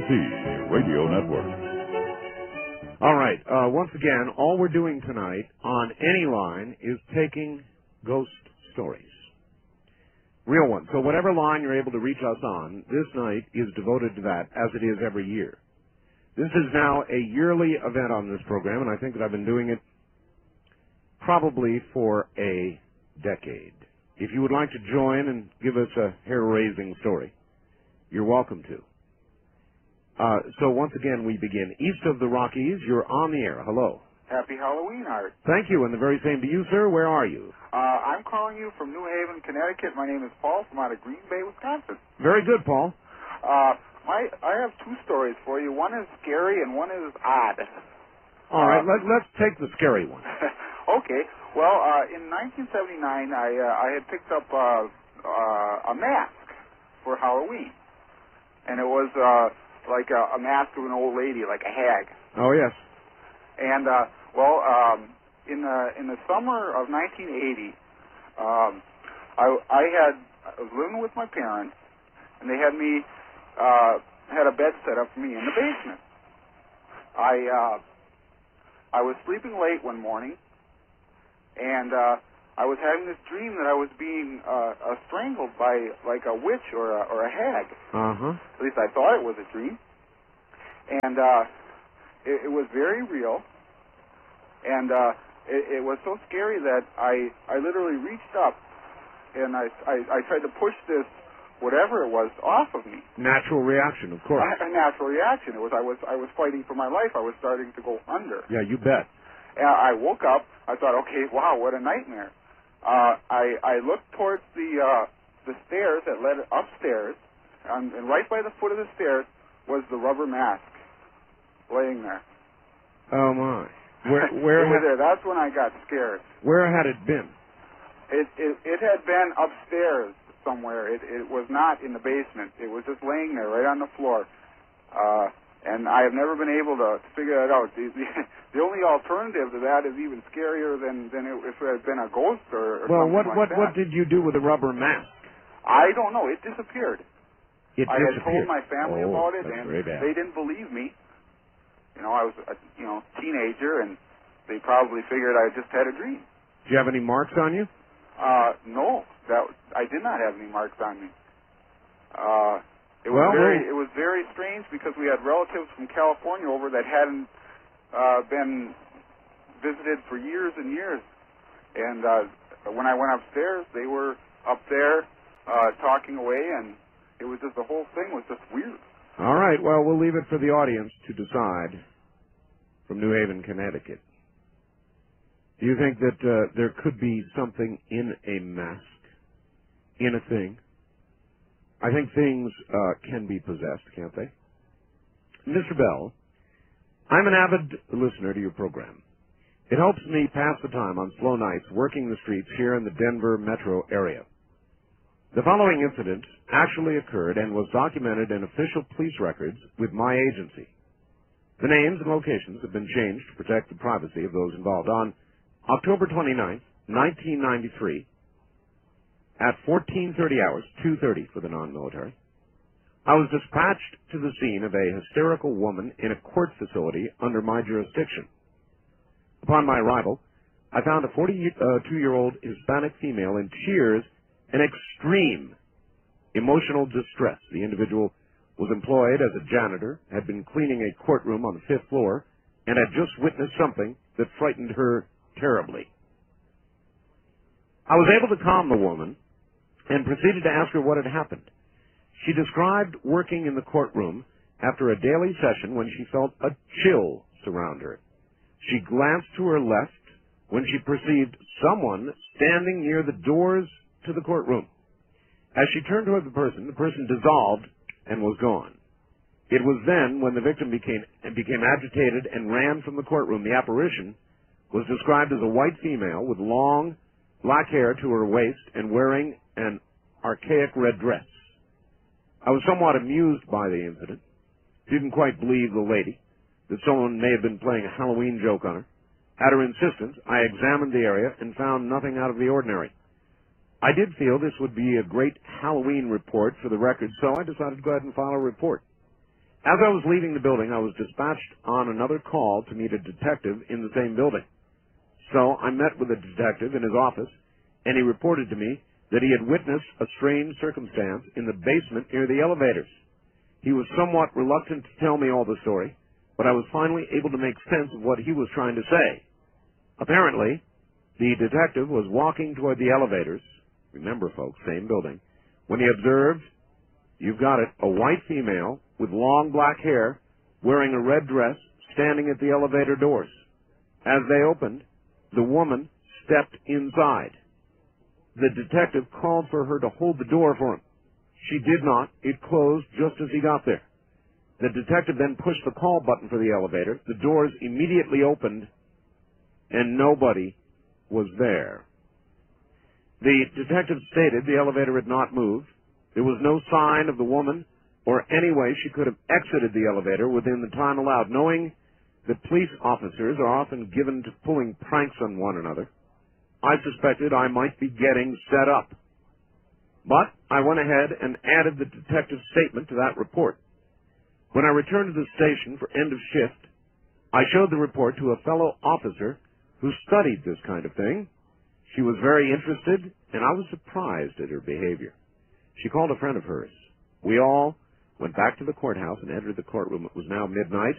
WJZZ Radio Network. All right. Once again, all we're doing tonight on any line is taking ghost stories. Real ones. So whatever line you're able to reach us on, this night is devoted to that, as it is every year. This is now a yearly event on this program, and I think that I've been doing it probably for a decade. If you would like to join and give us a hair-raising story, you're welcome to. So once again, we begin. East of the Rockies, you're on the air. Hello. Happy Halloween, Art. Thank you, and the very same to you, sir. Where are you? I'm calling you from New Haven, Connecticut. My name is Paul from out of Green Bay, Wisconsin. Very good, Paul. I have two stories for you. One is scary and one is odd. All right, let's take the scary one. Okay. Well, in 1979, I had picked up a mask for Halloween, and it was like a mask of an old lady, like a hag. Oh, yes. And in the summer of 1980, I was living with my parents, and they had me had a bed set up for me in the basement. I was sleeping late one morning, and I was having this dream that I was being strangled by like a witch or a hag. At least I thought it was a dream. And it was very real. And it was so scary that I literally reached up and I tried to push this whatever it was off of me. Natural reaction, of course. A natural reaction. It was I was fighting for my life. I was starting to go under. Yeah, you bet. And I woke up. I thought, okay, wow, what a nightmare. I looked towards the stairs that led upstairs, and right by the foot of the stairs was the rubber mask laying there. Oh my! That's when I got scared. Where had it been? It had been upstairs somewhere. It was not in the basement. It was just laying there right on the floor. And I have never been able to figure it out. The only alternative to that is even scarier than if it had been a ghost or well, something like that. What did you do with the rubber mask? I don't know. It disappeared. I had told my family about it, and they didn't believe me. You know, I was a teenager, and they probably figured I just had a dream. Do you have any marks on you? No, I did not have any marks on me. It was very strange because we had relatives from California over that hadn't been visited for years and years. And when I went upstairs, they were up there talking away, and it was just the whole thing was just weird. All right, well, we'll leave it for the audience to decide from New Haven, Connecticut. Do you think that there could be something in a mask, in a thing? I think things can be possessed, can't they? Mr. Bell, I'm an avid listener to your program. It helps me pass the time on slow nights working the streets here in the Denver metro area. The following incident actually occurred and was documented in official police records with my agency. The names and locations have been changed to protect the privacy of those involved. On October 29th, 1993, at 14:30 hours, 2:30 for the non-military, I was dispatched to the scene of a hysterical woman in a court facility under my jurisdiction. Upon my arrival, I found a 42-year-old Hispanic female in tears and extreme emotional distress. The individual was employed as a janitor, had been cleaning a courtroom on the 5th floor, and had just witnessed something that frightened her terribly. I was able to calm the woman and proceeded to ask her what had happened. She described working in the courtroom after a daily session when she felt a chill surround her. She glanced to her left when she perceived someone standing near the doors to the courtroom. As she turned toward the person dissolved and was gone. It was then when the victim became agitated and ran from the courtroom. The apparition was described as a white female with long black hair to her waist and wearing an archaic red dress. I was somewhat amused by the incident. Didn't quite believe the lady, that someone may have been playing a Halloween joke on her. At her insistence, I examined the area and found nothing out of the ordinary. I did feel this would be a great Halloween report for the record, so I decided to go ahead and file a report. As I was leaving the building, I was dispatched on another call to meet a detective in the same building. So I met with a detective in his office, and he reported to me that he had witnessed a strange circumstance in the basement near the elevators. He was somewhat reluctant to tell me all the story, but I was finally able to make sense of what he was trying to say. Apparently, the detective was walking toward the elevators, remember folks, same building, when he observed, you've got it, a white female with long black hair wearing a red dress standing at the elevator doors. As they opened, the woman stepped inside. The detective called for her to hold the door for him. She did not. It closed just as he got there. The detective then pushed the call button for the elevator. The doors immediately opened, and nobody was there. The detective stated the elevator had not moved. There was no sign of the woman or any way she could have exited the elevator within the time allowed. Knowing that police officers are often given to pulling pranks on one another, I suspected I might be getting set up. But I went ahead and added the detective's statement to that report. When I returned to the station for end of shift, I showed the report to a fellow officer who studied this kind of thing. She was very interested, and I was surprised at her behavior. She called a friend of hers. We all went back to the courthouse and entered the courtroom. It was now midnight.